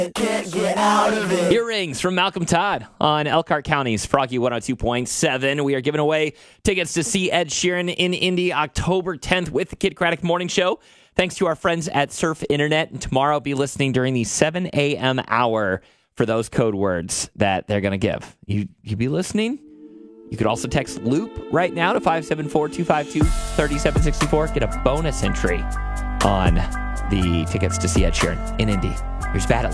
Can't get out of it. Earrings from Malcolm Todd on Elkhart County's Froggy 102.7. We are giving away tickets to see Ed Sheeran in Indy October 10th with the Kid Craddock Morning Show. Thanks to our friends at Surf Internet. And tomorrow I'll be listening during the 7 a.m. hour for those code words that they're going to give. You be listening? You could also text Loop right now to 574-252-3764. Get a bonus entry on the tickets to see Ed Sheeran in Indy. Here's Bad